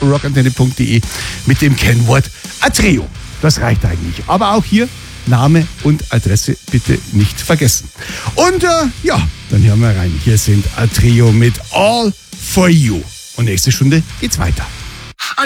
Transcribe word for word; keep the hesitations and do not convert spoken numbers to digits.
rockantenne punkt de mit dem Kennwort Atreo. Das reicht eigentlich. Aber auch hier Name und Adresse bitte nicht vergessen. Und äh, ja, dann hören wir rein. Hier sind Atreo mit All For You. Und nächste Stunde geht's weiter.